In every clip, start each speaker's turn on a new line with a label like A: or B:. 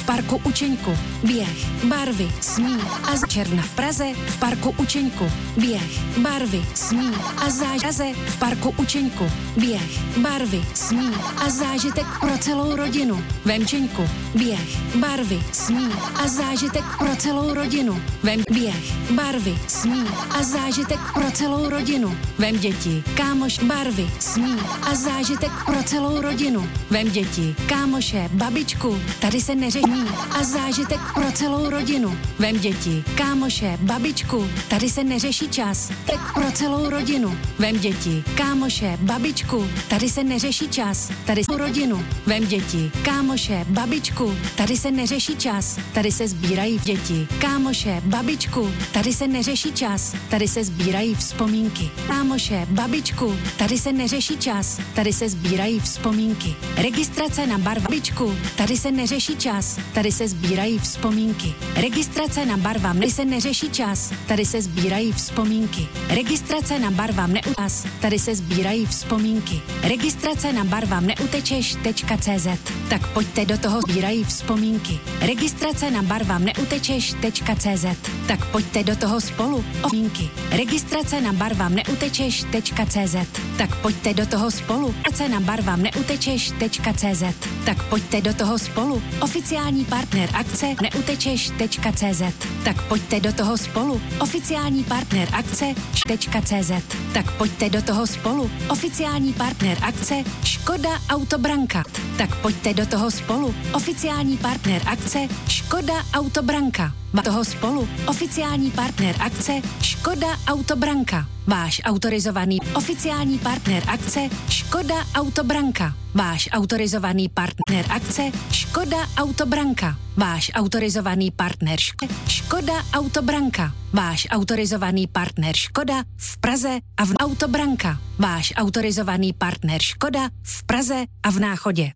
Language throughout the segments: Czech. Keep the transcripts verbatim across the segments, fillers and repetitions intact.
A: parku Učeňku. Běh, barvy, smích a z června v Praze v parku Učeňku. Běh, barvy, smích a zážaze v parku Učeňku. Běh, barvy, smích a zážitek pro celou rodinu. Vemčeňku. Běh, barvy, smích a zážitek pro celou rodinu. Vem běh, barvy, smích a zážitek pro celou rodinu. Vem děti, kámoš, barvy, smích a zážitek pro celou rodinu. Vem děti, kámoše, babičku, tady se neřeší a zážitek pro celou rodinu. Vem děti, kámoše, babičku, tady se neřeší čas, tak pro celou rodinu. Vem děti, kámoše, babičku, tady se neřeší čas, tady se rodinu. Vem děti, kámoše, babičku, tady se neřeší čas, tady se sbírají děti, kámoše, babičku, tady se neřeší čas, tady se sbírají vzpomínky. Kámoše, babičku, tady se neřeší čas, tady se sbírají vzpomínky. Registrace na bar babičku, tady se neřeší čas, tady se sbírají vzpomínky. Registrace na bar vám se neřeší čas, tady se sbírají vzpomínky. Registrace na bar vám neutečeš, tady se sbírají vzpomínky. Registrace na bar vám neutečeš.cz. Tak pojďte do toho, sbírají vzpomínky. Registrace na bar vám neutečeš.cz. Tak pojďte do toho spolu, vzpomínky. Registrace na bar vám neutečeš.cz. Tak pojďte do toho spolu, registrace na bar vám neutečeš.cz. Tak pojďte do toho spolu, oficiální partner akce neutečeš.cz. Tak pojďte do toho spolu, oficiální partner akce.cz. Tak pojďte do toho spolu, oficiální partner akce Škoda Autobranka. Tak pojďte do toho spolu, oficiální partner akce Škoda Autobranka. Do toho spolu, oficiální partner akce Škoda Autobranka. Váš autorizovaný oficiální partner akce Škoda Autobranka. Váš autorizovaný partner akce Škoda Autobranka. Váš autorizovaný partner Škoda Autobranka. Váš autorizovaný partner Škoda v Praze a v Autobranka. Váš autorizovaný partner Škoda v Praze a v Náchodě.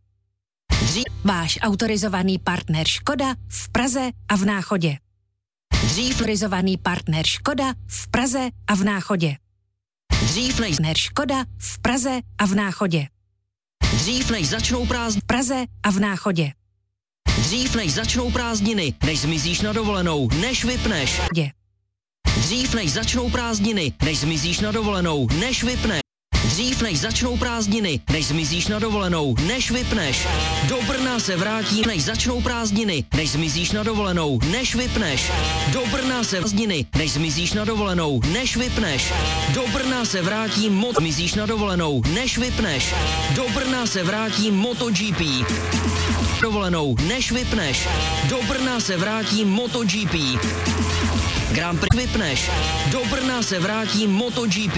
A: Váš autorizovaný partner Škoda v Praze a v Náchodě. Dřív autorizovaný partner Škoda v Praze a v Náchodě. Dřív než Škoda v Praze a v Náchodě. Dřív než začnou prázdniny v Praze a v Náchodě. Dřív než začnou prázdniny, než zmizíš na dovolenou, než vypneš. Dřív než začnou prázdniny, než zmizíš na dovolenou, než vypneš. Dřív než začnou prázdniny, než zmizíš na dovolenou, než vypneš. Do Brna se vrátí, než začnou prázdniny, než zmizíš na dovolenou, než vypneš. Do Brna se prázdniny, než zmizíš na dovolenou, než vypneš. Do Brna se vrátí mot, zmizíš na dovolenou, než vypneš. Do Brna se vrátí MotoGP. Dovolenou, než vypneš. Do Brna se vrátí MotoGP. Grand Prix vypneš. Do Brna se vrátí MotoGP.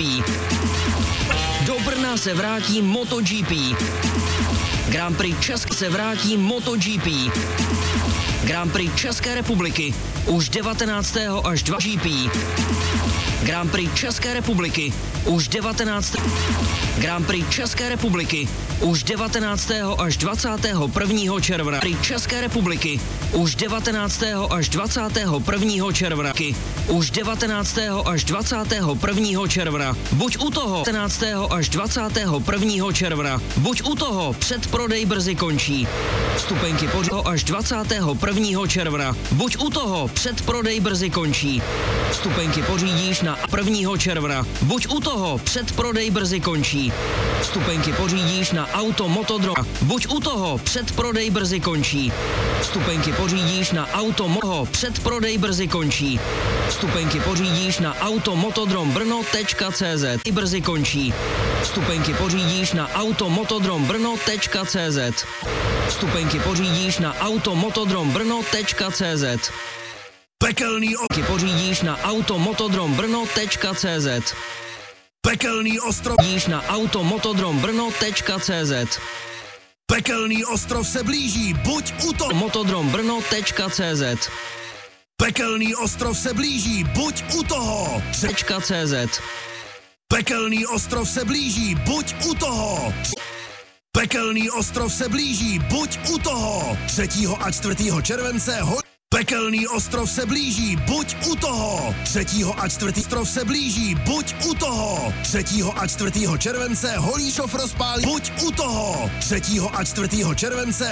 A: Do Brna se vrátí MotoGP. Grand Prix České se vrátí MotoGP. Grand Prix České republiky už devatenáctého až dvacátého G P. Grand Prix České republiky už devatenáctého Grand Prix České republiky už devatenáctého až dvacátého prvního června. Prix České republiky už devatenáctého až dvacátého prvního června. Už devatenáctého až dvacátého prvního června. Buď u toho devatenáctého až dvacátého prvního června. Buď u toho, předprodej brzy končí. Vstupenky pořídíš až dvacátého prvního června. Buď u toho, předprodej brzy končí. Vstupenky pořídíš na prvního června. Buď u toho, předprodej brzy končí. Vstupenky pořídíš na auto Motodrom. Buď u toho, předprodej brzy končí. Vstupenky pořídíš na auto Moho, předprodej brzy končí. Vstupenky pořídíš na auto Motodrom Brno.cz. Brzy končí. Vstupenky pořídíš na auto Motodrom Brno.cz. Vstupenky pořídíš na auto Motodrom Brno.cz.
B: Pekelný ostrov
A: pořídíš na auto Motodrom Brno.cz.
B: Pekelný ostrov
A: Pořídíš na auto Motodrom Brno.cz.
B: Pekelný ostrov se blíží, buď u toho.
A: Motodrom Brno.cz.
B: Pekelný ostrov se blíží, buď u toho.
A: .cz.
B: Pekelný ostrov se blíží, buď u toho. Pekelný ostrov se blíží, buď u toho. třetího a čtvrtého července ho... Pekelný ostrov se blíží, buď u toho. třetího a čtvrtého ostrov se blíží, buď u toho. třetího a čtvrtého července Holíšov rozpálí, buď u toho. třetího a čtvrtého července